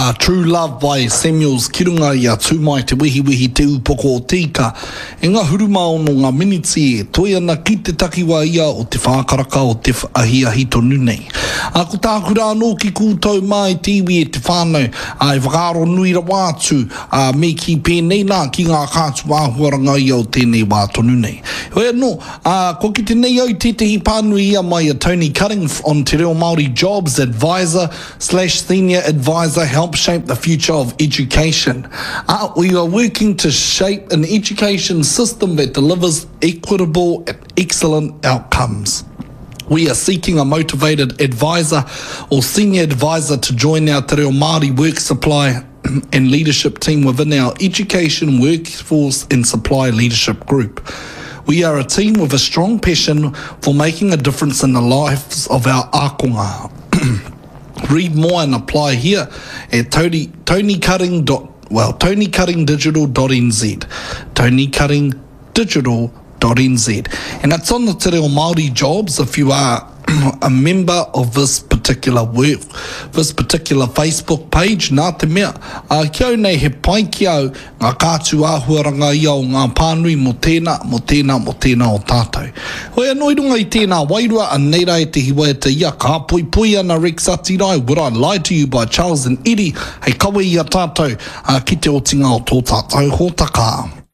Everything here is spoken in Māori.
True Love by Samuels Kirunga ia tūmai te wihi te upoko o tika. E ngā hurumao no ngā miniti e toi ana ki te takiwa ia o te whākaraka o te ahi tonu nei. Ko tākura anō ki kūtau mai te iwi e te whānau e whakaro nui ra wātu me ki pēnei nā ki ngā kātu āhuaranga ia o tēnei wā tonu nei. Hoi anō, ko ki te nei au tetehi pānui ia mai a Tony Cutting on Te Reo Māori Jobs Advisor / Senior Advisor help shape the future of education. We are working to shape an education system that delivers equitable and excellent outcomes. We are seeking a motivated advisor or senior advisor to join our Te Reo Māori work supply and leadership team within our education workforce and supply leadership group. We are a team with a strong passion for making a difference in the lives of our ākonga. Read more and apply here at tonycuttingdigital.nz. tonycuttingdigital.nz. And it's on the Te Reo Māori Jobs if you are a member of this particular Facebook page. Nā te mea, kia nei he pai ki au ngā kātu āhuaranga ia o ngā pānui mo tēnā o tātou. Hoi anō runga I tēnā wairua a nei rai te hiwa te ia ka pui ana Rex Atirai. Would I Lie to You by Charles and Eddie. Hei kawa ia tātou ki te otinga o tō tātou hōtaka.